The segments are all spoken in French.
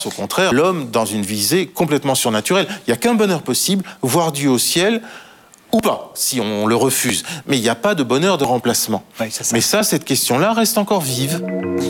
Au contraire, l'homme dans une visée complètement surnaturelle. Il n'y a qu'un bonheur possible, voir Dieu au ciel, ou pas, si on le refuse. Mais il n'y a pas de bonheur de remplacement. Oui, c'est ça. Mais ça, cette question-là reste encore vive.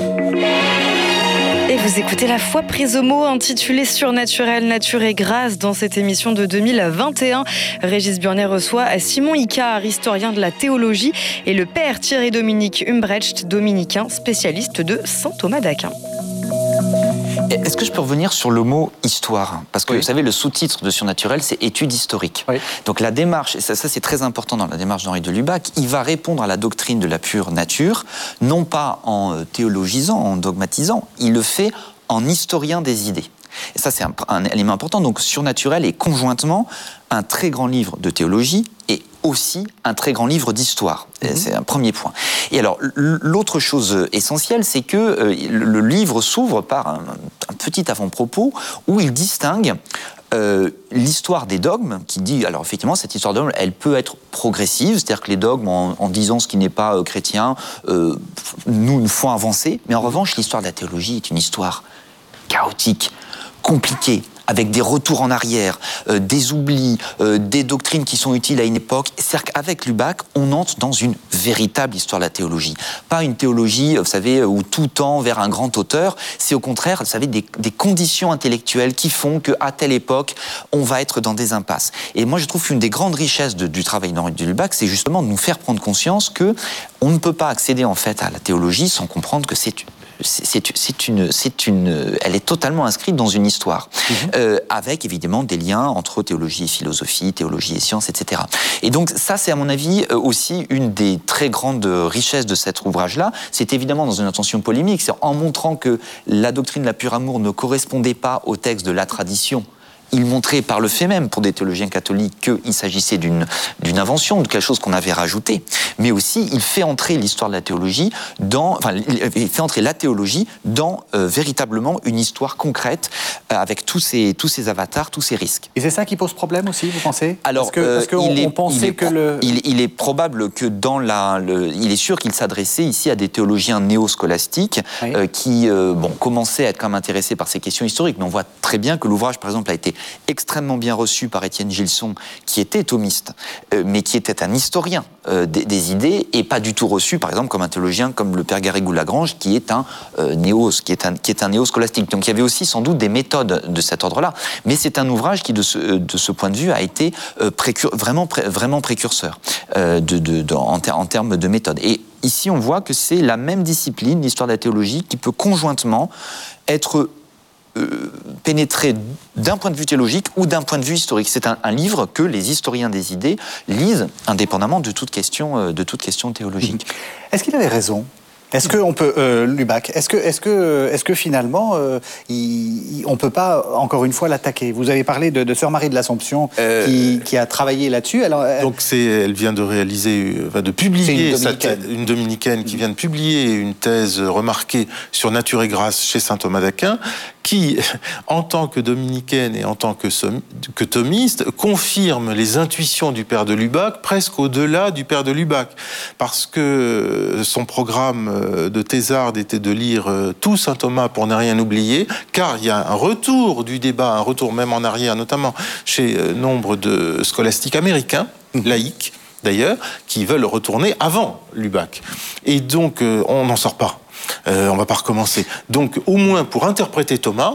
Et vous écoutez La foi prise au mot, intitulée Surnaturel, nature et grâce. Dans cette émission de 2021, Régis Burnet reçoit Simon Icard, historien de la théologie, et le père Thierry-Dominique Humbrecht, dominicain, spécialiste de saint Thomas d'Aquin. Est-ce que je peux revenir sur le mot histoire ? Parce que, vous savez, le sous-titre de Surnaturel, c'est étude historique. Oui. Donc la démarche, et ça c'est très important dans la démarche d'Henri de Lubac, il va répondre à la doctrine de la pure nature, non pas en théologisant, en dogmatisant, il le fait en historien des idées. Et ça, c'est un élément important. Donc, Surnaturel est conjointement un très grand livre de théologie et aussi un très grand livre d'histoire. C'est un premier point. Et alors, l'autre chose essentielle, c'est que le livre s'ouvre par un petit avant-propos où il distingue l'histoire des dogmes, qui dit, alors effectivement, cette histoire de dogmes, elle peut être progressive, c'est-à-dire que les dogmes, en disant ce qui n'est pas chrétien, nous font avancer, mais en revanche, l'histoire de la théologie est une histoire chaotique, compliquée, avec des retours en arrière, des oublis, des doctrines qui sont utiles à une époque. C'est-à-dire qu'avec Lubac, on entre dans une véritable histoire de la théologie. Pas une théologie, vous savez, où tout tend vers un grand auteur. C'est au contraire, vous savez, des conditions intellectuelles qui font qu'à telle époque, on va être dans des impasses. Et moi, je trouve qu'une des grandes richesses du travail d'Henri de Lubac, c'est justement de nous faire prendre conscience que on ne peut pas accéder en fait à la théologie sans comprendre que elle est totalement inscrite dans une histoire, avec évidemment des liens entre théologie et philosophie, théologie et science, etc. Et donc ça, c'est à mon avis aussi une des très grandes richesses de cet ouvrage-là. C'est évidemment dans une intention polémique, c'est en montrant que la doctrine de la pure amour ne correspondait pas au texte de la tradition. Il montrait par le fait même, pour des théologiens catholiques, qu'il s'agissait d'une invention, de quelque chose qu'on avait rajouté. Mais aussi, il fait entrer l'histoire de la théologie il fait entrer la théologie dans véritablement une histoire concrète, avec tous ces avatars, tous ces risques. Et c'est ça qui pose problème aussi, vous pensez ? Alors, parce qu'on pensait que il est probable que il est sûr qu'il s'adressait ici à des théologiens néo-scolastiques qui commençaient à être quand même intéressés par ces questions historiques. Mais on voit très bien que l'ouvrage, par exemple, a été extrêmement bien reçu par Étienne Gilson, qui était thomiste, mais qui était un historien des idées, et pas du tout reçu, par exemple, comme un théologien comme le père Garrigou-Lagrange, qui est un néo-scolastique. Donc il y avait aussi sans doute des méthodes de cet ordre-là, mais c'est un ouvrage qui, de ce point de vue, a été vraiment précurseur en termes de méthode. Et ici, on voit que c'est la même discipline, l'histoire de la théologie, qui peut conjointement être pénétrer d'un point de vue théologique ou d'un point de vue historique. C'est un livre que les historiens des idées lisent indépendamment de toute question théologique. Est-ce qu'il avait raison ? Est-ce qu'on peut, Lubac, est-ce que finalement, on peut pas, encore une fois, l'attaquer ? Vous avez parlé de Sœur Marie de l'Assomption qui a travaillé là-dessus. Donc elle vient de publier une dominicaine qui vient de publier une thèse remarquée sur Nature et grâce chez saint Thomas d'Aquin, qui, en tant que dominicaine et en tant que thomiste, confirme les intuitions du père de Lubac, presque au-delà du père de Lubac, parce que son programme de thésarde était de lire tout saint Thomas pour ne rien oublier, car il y a un retour du débat, un retour même en arrière, notamment chez nombre de scolastiques américains, laïcs d'ailleurs, qui veulent retourner avant Lubac. Et donc, on n'en sort pas. On va pas recommencer. Donc, au moins, pour interpréter Thomas,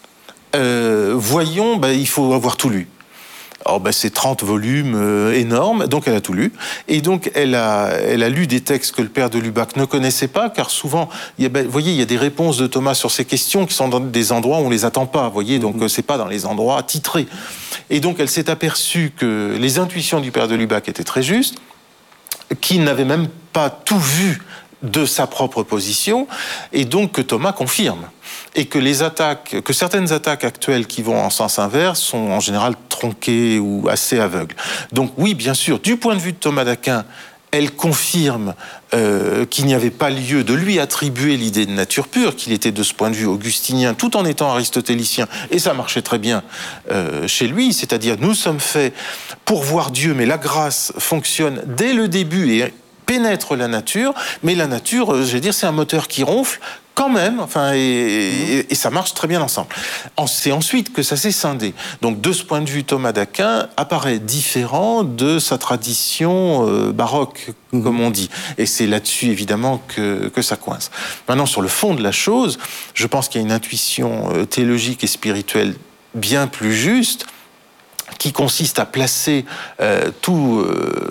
voyons, il faut avoir tout lu. Alors, c'est 30 volumes énormes, donc elle a tout lu. Et donc, elle a lu des textes que le père de Lubac ne connaissait pas, car souvent, vous voyez, il y a des réponses de Thomas sur ces questions qui sont dans des endroits où on les attend pas, vous voyez, donc c'est pas dans les endroits titrés. Et donc, elle s'est aperçue que les intuitions du père de Lubac étaient très justes, qu'il n'avait même pas tout vu de sa propre position, et donc que Thomas confirme. Et que certaines attaques actuelles qui vont en sens inverse sont en général tronquées ou assez aveugles. Donc oui, bien sûr, du point de vue de Thomas d'Aquin, elle confirme qu'il n'y avait pas lieu de lui attribuer l'idée de nature pure, qu'il était de ce point de vue augustinien, tout en étant aristotélicien, et ça marchait très bien chez lui, c'est-à-dire nous sommes faits pour voir Dieu, mais la grâce fonctionne dès le début et pénètre la nature, mais la nature, c'est un moteur qui ronfle quand même, enfin, et ça marche très bien ensemble. C'est ensuite que ça s'est scindé. Donc, de ce point de vue, Thomas d'Aquin apparaît différent de sa tradition baroque, comme on dit. Et c'est là-dessus, évidemment, que ça coince. Maintenant, sur le fond de la chose, je pense qu'il y a une intuition théologique et spirituelle bien plus juste, qui consiste à placer tout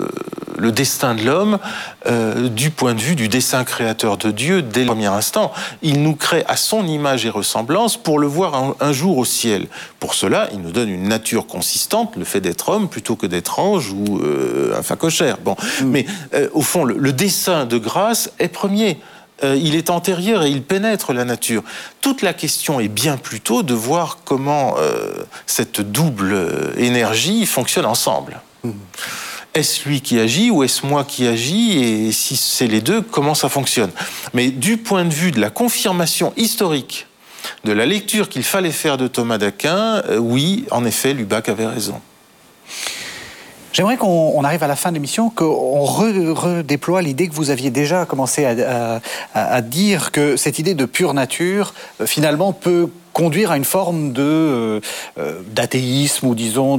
le destin de l'homme du point de vue du dessein créateur de Dieu dès le premier instant. Il nous crée à son image et ressemblance pour le voir un jour au ciel. Pour cela, il nous donne une nature consistante, le fait d'être homme plutôt que d'être ange ou un phacochère. Bon. Mais au fond, le dessein de grâce est premier. Il est antérieur et il pénètre la nature. Toute la question est bien plutôt de voir comment cette double énergie fonctionne ensemble. Est-ce lui qui agit ou est-ce moi qui agis? Et si c'est les deux, comment ça fonctionne? Mais du point de vue de la confirmation historique de la lecture qu'il fallait faire de Thomas d'Aquin, oui, en effet, Lubac avait raison. J'aimerais qu'on arrive à la fin de l'émission, qu'on redéploie l'idée que vous aviez déjà commencé à dire, que cette idée de pure nature, finalement, peut conduire à une forme d'athéisme, ou disons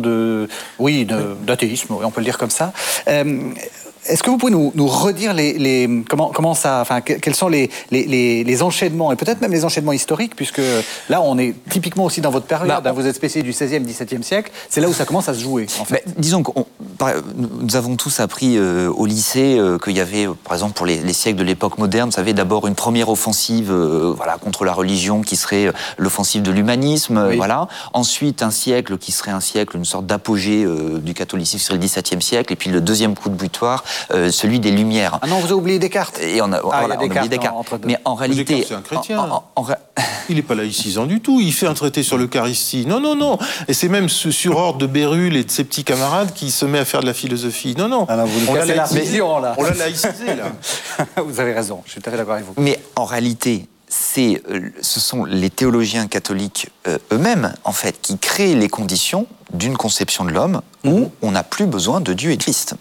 d'athéisme, on peut le dire comme ça. Est-ce que vous pouvez nous redire comment ça, enfin, quels sont les enchaînements, et peut-être même les enchaînements historiques, puisque là, on est typiquement aussi dans votre période, vous êtes spécialiste du XVIe, XVIIe siècle, c'est là où ça commence à se jouer, en fait. Disons que nous avons tous appris au lycée qu'il y avait, par exemple, pour les siècles de l'époque moderne, vous savez, d'abord une première offensive contre la religion qui serait l'offensive de l'humanisme, oui. Ensuite, un siècle qui serait un siècle, une sorte d'apogée du catholicisme, qui serait le XVIIe siècle, et puis le deuxième coup de butoir, celui des Lumières. Ah non, vous avez oublié Descartes. Et on a oublié Descartes. Mais en réalité, c'est un chrétien. Il n'est pas laïcisant du tout. Il fait un traité sur l'Eucharistie. Non. Et c'est même sur ordre de Bérulle et de ses petits camarades qui se met à faire de la philosophie. Non. Alors vous nous cassez la vision, là. On l'a laïcisé, là. Vous avez raison. Je suis tout à fait d'accord avec vous. Mais en réalité, ce sont les théologiens catholiques eux-mêmes, en fait, qui créent les conditions d'une conception de l'homme où on n'a plus besoin de Dieu et de Christ.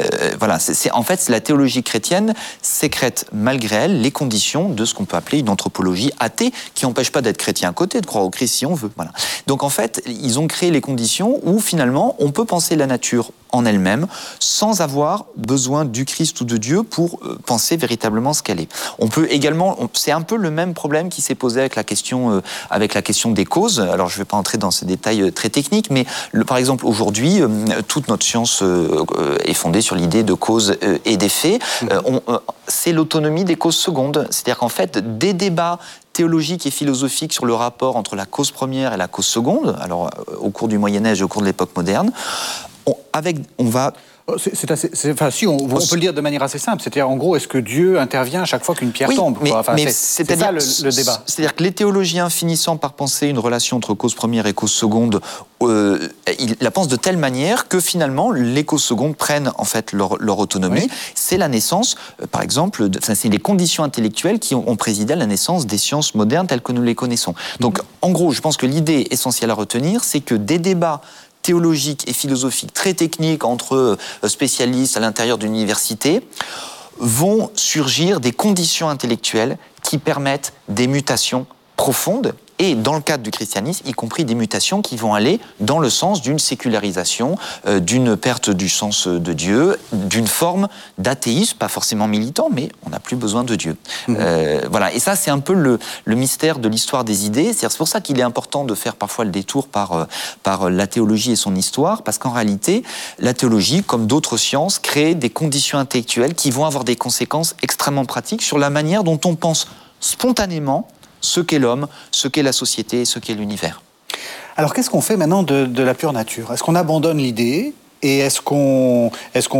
En fait, la théologie chrétienne sécrète malgré elle les conditions de ce qu'on peut appeler une anthropologie athée, qui n'empêche pas d'être chrétien à côté, de croire au Christ si on veut. Voilà. Donc en fait, ils ont créé les conditions où finalement on peut penser la nature en elle-même sans avoir besoin du Christ ou de Dieu pour penser véritablement ce qu'elle est. On peut également, c'est un peu le même problème qui s'est posé avec la question des causes. Alors je ne vais pas entrer dans ces détails très techniques, mais par exemple aujourd'hui, toute notre science est fondée sur l'idée de cause et d'effet. C'est l'autonomie des causes secondes. C'est-à-dire qu'en fait, des débats théologiques et philosophiques sur le rapport entre la cause première et la cause seconde, alors au cours du Moyen-Âge et au cours de l'époque moderne, on va... on peut le dire de manière assez simple. C'est-à-dire, en gros, est-ce que Dieu intervient à chaque fois qu'une pierre tombe? C'est ça le débat. C'est-à-dire que les théologiens, finissant par penser une relation entre cause première et cause seconde, ils la pensent de telle manière que finalement, les causes secondes prennent en fait leur autonomie. Oui. C'est la naissance, par exemple, c'est les conditions intellectuelles qui ont présidé à la naissance des sciences modernes telles que nous les connaissons. Donc, en gros, je pense que l'idée essentielle à retenir, c'est que des débats théologiques et philosophiques très techniques entre spécialistes à l'intérieur d'une université vont surgir des conditions intellectuelles qui permettent des mutations profondes et dans le cadre du christianisme, y compris des mutations qui vont aller dans le sens d'une sécularisation, d'une perte du sens de Dieu, d'une forme d'athéisme, pas forcément militant, mais on n'a plus besoin de Dieu. Et ça, c'est un peu le mystère de l'histoire des idées. C'est pour ça qu'il est important de faire parfois le détour par la théologie et son histoire, parce qu'en réalité, la théologie, comme d'autres sciences, crée des conditions intellectuelles qui vont avoir des conséquences extrêmement pratiques sur la manière dont on pense spontanément ce qu'est l'homme, ce qu'est la société, ce qu'est l'univers. Alors qu'est-ce qu'on fait maintenant de la pure nature? Est-ce qu'on abandonne l'idée et est-ce qu'on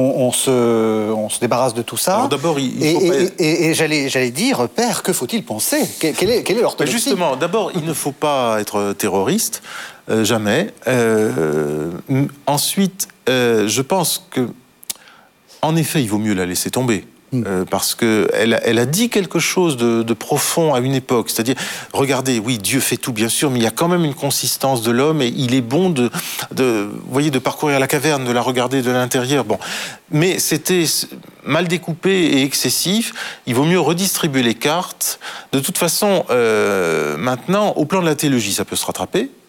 se débarrasse de tout ça? Alors d'abord, et j'allais dire, Père, que faut-il penser? Quelle est l'orthodoxie? Justement, d'abord, il ne faut pas être terroriste, jamais. Ensuite, je pense que, en effet, il vaut mieux la laisser tomber. Parce qu'elle a dit quelque chose de profond à une époque. C'est-à-dire, regardez, oui, Dieu fait tout, bien sûr, mais il y a quand même une consistance de l'homme et il est bon de parcourir la caverne, de la regarder de l'intérieur. Bon. Mais c'était mal découpé et excessif. Il vaut mieux redistribuer les cartes. De toute façon, maintenant, au plan de la théologie, ça peut se rattraper.